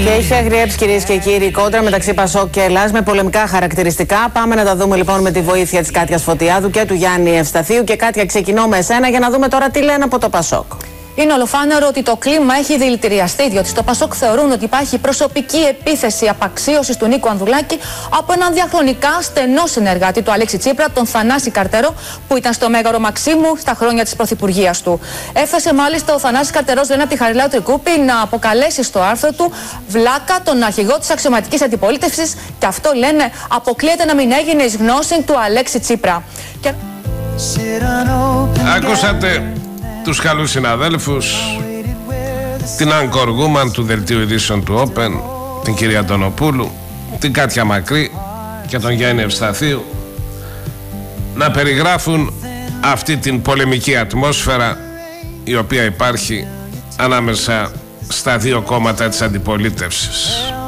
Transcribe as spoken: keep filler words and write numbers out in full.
Και έχει αγριέψει, κυρίες και κύριοι, κόντρα μεταξύ Πασόκ και Ελλάς με πολεμικά χαρακτηριστικά. Πάμε να τα δούμε λοιπόν με τη βοήθεια της Κάτιας Φωτιάδου και του Γιάννη Ευσταθίου. Και Κάτια, ξεκινώ με εσένα για να δούμε τώρα τι λένε από το Πασόκ. Είναι ολοφάνερο ότι το κλίμα έχει δηλητηριαστεί, διότι στο Πασόκ θεωρούν ότι υπάρχει προσωπική επίθεση απαξίωσης του Νίκου Ανδρουλάκη από έναν διαχρονικά στενό συνεργάτη του Αλέξη Τσίπρα, τον Θανάση Καρτερό, που ήταν στο Μέγαρο Μαξίμου στα χρόνια της πρωθυπουργίας του. Έφτασε μάλιστα ο Θανάσης Καρτερός, λένε από τη Χαριλάου Τρικούπη, να αποκαλέσει στο άρθρο του βλάκα τον αρχηγό της αξιωματικής αντιπολίτευσης, και αυτό, λένε, αποκλείεται να μην έγινε εις γνώση του Αλέξη Τσίπρα. Και... Ακούσατε τους καλούς συναδέλφους, την Anchor Woman του Δελτίου Ειδήσεων του Open, την κυρία Αντωνοπούλου, την Κάτια Μακρύ και τον Γιάννη Ευσταθίου να περιγράφουν αυτή την πολεμική ατμόσφαιρα η οποία υπάρχει ανάμεσα στα δύο κόμματα της αντιπολίτευσης.